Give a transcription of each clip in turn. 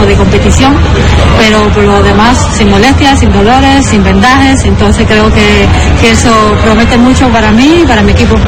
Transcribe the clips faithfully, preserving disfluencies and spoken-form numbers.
de competición, pero por lo demás sin molestias, sin dolores, sin vendajes, entonces creo que, que eso promete mucho para mí y para mi equipo.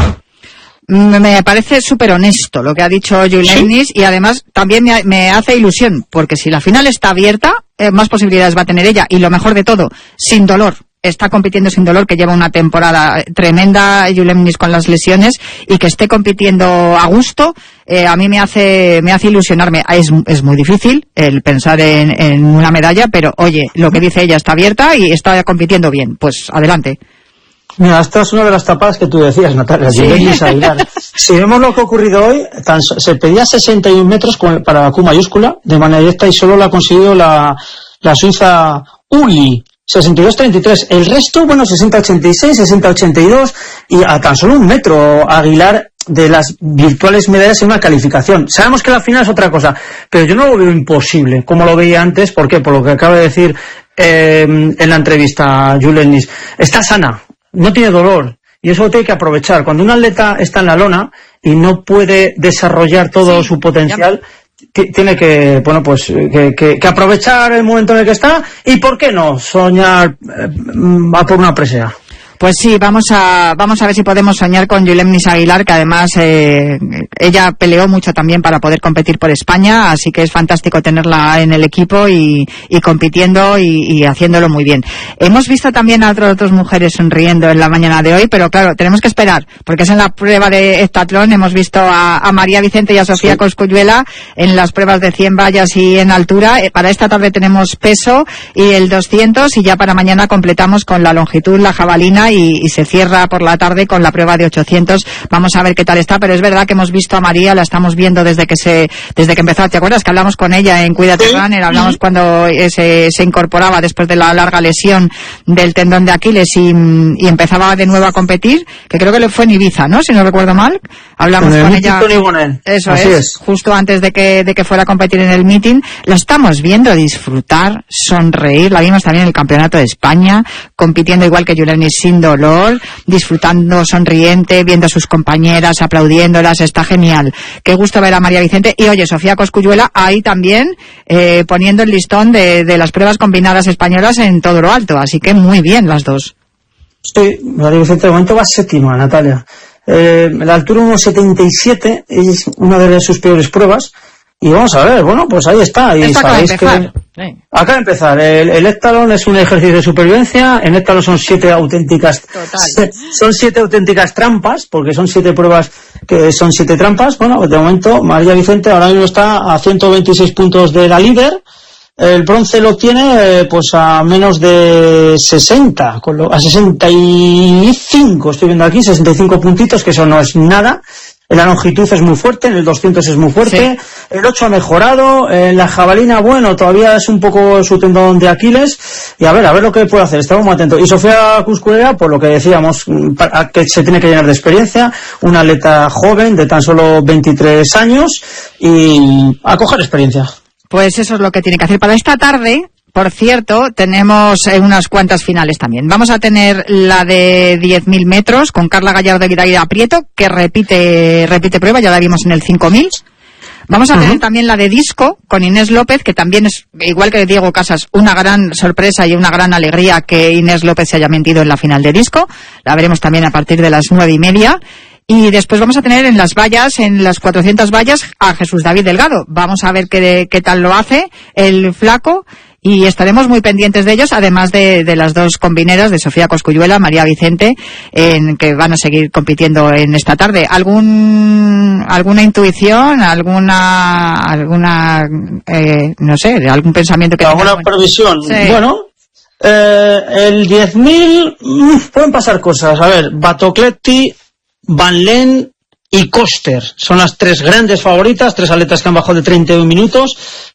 Me parece súper honesto lo que ha dicho Julenis, ¿sí? Y además también me, me hace ilusión, porque si la final está abierta, eh, más posibilidades va a tener ella, y lo mejor de todo, sin dolor. Está compitiendo sin dolor, que lleva una temporada tremenda Julenis con las lesiones, y que esté compitiendo a gusto, eh, a mí me hace me hace ilusionarme. Es, es muy difícil el pensar en, en una medalla, pero oye, lo que dice ella está abierta y está compitiendo bien, pues adelante. Mira, esta es una de las tapadas que tú decías, Natalia, sí. Julenis Aguilar. Si vemos lo que ha ocurrido hoy, tan, se pedía sesenta y un metros con, para la Q mayúscula, de manera directa, y solo lo ha conseguido la, la suiza Uli, sesenta y dos treinta y tres. El resto, bueno, sesenta ochenta y seis, sesenta ochenta y dos, y a tan solo un metro Aguilar de las virtuales medallas en una calificación. Sabemos que la final es otra cosa, pero yo no lo veo imposible, como lo veía antes. ¿Por qué? Por lo que acaba de decir eh, en la entrevista Julenis. Está sana, no tiene dolor, y eso lo tiene que aprovechar. Cuando un atleta está en la lona y no puede desarrollar todo sí, su potencial, ya... tiene que, bueno, pues que, que, que aprovechar el momento en el que está, y por qué no soñar eh, a por una presea. Pues sí, vamos a vamos a ver si podemos soñar con Julenis Aguilar, que además eh, ella peleó mucho también para poder competir por España, así que es fantástico tenerla en el equipo y, y compitiendo y, y haciéndolo muy bien. Hemos visto también a otras dos mujeres sonriendo en la mañana de hoy, pero claro, tenemos que esperar, porque es en la prueba de heptatlón. Hemos visto a, a María Vicente y a Sofía sí. Cosculluela en las pruebas de cien vallas y en altura. Para esta tarde tenemos peso y el doscientos, y ya para mañana completamos con la longitud, la jabalina, Y, y se cierra por la tarde con la prueba de ochocientos. Vamos a ver qué tal está, pero es verdad que hemos visto a María, la estamos viendo desde que se desde que empezó. ¿Te acuerdas que hablamos con ella en Cuídate sí. Runner? Hablamos sí. cuando eh, se, se incorporaba después de la larga lesión del tendón de Aquiles y, y empezaba de nuevo a competir, que creo que le fue en Ibiza, ¿no? Si no recuerdo mal. Hablamos con, con ella. Eso es, es, justo antes de que de que fuera a competir en el meeting. La estamos viendo disfrutar, sonreír. La vimos también en el Campeonato de España, compitiendo igual que Julenis sin dolor, disfrutando, sonriente, viendo a sus compañeras, aplaudiéndolas. Está genial. Qué gusto ver a María Vicente. Y oye, Sofía Cosculluela ahí también eh, poniendo el listón de, de las pruebas combinadas españolas en todo lo alto. Así que muy bien las dos. Sí, María Vicente de momento va séptima, Natalia. Eh, la altura uno setenta y siete es una de sus peores pruebas. Y vamos a ver, bueno, pues ahí está. Y está sabéis acaba de empezar. que sí. Acaba de empezar. El, el heptatlón es un ejercicio de supervivencia. En heptatlón son siete auténticas, Total. son siete auténticas trampas, porque son siete pruebas que son siete trampas. Bueno, de momento María Vicente ahora mismo está a ciento veintiséis puntos de la líder. El bronce lo tiene eh, pues a menos de sesenta, con lo, a sesenta y cinco, estoy viendo aquí, sesenta y cinco puntitos, que eso no es nada. En la longitud es muy fuerte, en el doscientos es muy fuerte, sí. El ocho ha mejorado, en la jabalina, bueno, todavía es un poco su tendón de Aquiles, y a ver, a ver lo que puede hacer, estamos muy atentos. Y Sofía Cosculluela, por lo que decíamos, que se tiene que llenar de experiencia, una atleta joven de tan solo veintitrés años, y a coger experiencia. Pues eso es lo que tiene que hacer para esta tarde. Por cierto, tenemos eh, unas cuantas finales también. Vamos a tener la de diez mil metros con Carla Gallardo y Vidaida Prieto, que repite repite prueba, ya la vimos en el cinco mil. Vamos a uh-huh. tener también la de disco con Inés López, que también es, igual que Diego Casas, una gran sorpresa y una gran alegría que Inés López se haya metido en la final de disco. La veremos también a partir de las nueve y media. Y después vamos a tener en las vallas, en las cuatrocientas vallas, a Jesús David Delgado. Vamos a ver qué, qué tal lo hace el flaco, y estaremos muy pendientes de ellos, además de, de las dos combineras, de Sofía Cosculluela, María Vicente, en que van a seguir compitiendo en esta tarde. ¿Algún alguna intuición, alguna alguna eh, no sé, algún pensamiento que alguna tenga? Previsión? Sí. Bueno, eh, el diez mil mmm, pueden pasar cosas. A ver, Batocletti, Van Len y Koster son las tres grandes favoritas, tres atletas que han bajado de treinta y un minutos.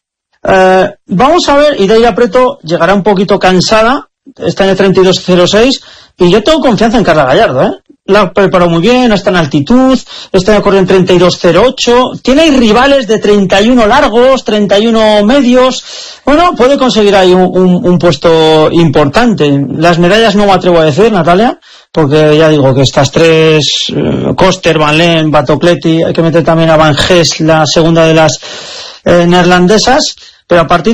Eh, vamos a ver, Idaia Prieto llegará un poquito cansada, está en el treinta y dos cero seis, y yo tengo confianza en Carla Gallardo, ¿eh? La ha preparado muy bien, está en altitud, está corriendo en treinta y dos cero ocho, tiene rivales de treinta y uno largos, treinta y uno medios, bueno, puede conseguir ahí un, un, un puesto importante. Las medallas no me atrevo a decir, Natalia, porque ya digo que estas tres, eh, Koster, Van Len, Batocletti, hay que meter también a Van Ges, la segunda de las eh, neerlandesas, pero a partir